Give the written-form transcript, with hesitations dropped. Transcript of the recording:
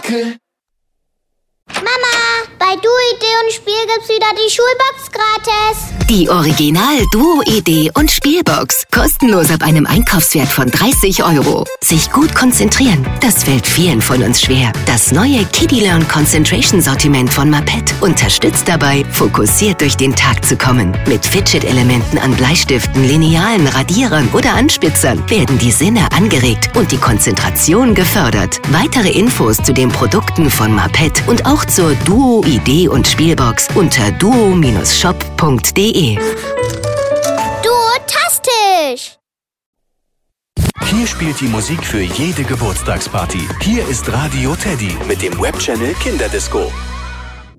Spektakel. Mama, bei Duo-Idee und Spiel gibt's wieder die Schulbox gratis. Die Original Duo-Idee und Spielbox. Kostenlos ab einem Einkaufswert von 30 €. Sich gut konzentrieren, das fällt vielen von uns schwer. Das neue Kiddie Learn Concentration Sortiment von Mapet unterstützt dabei, fokussiert durch den Tag zu kommen. Mit Fidget-Elementen an Bleistiften, Linealen, Radierern oder Anspitzern werden die Sinne angeregt und die Konzentration gefördert. Weitere Infos zu den Produkten von Mapet und auch zur Duo-Idee und Spielbox unter duo-shop.de. Duotastisch! Hier spielt die Musik für jede Geburtstagsparty. Hier ist Radio Teddy mit dem Webchannel Kinderdisco.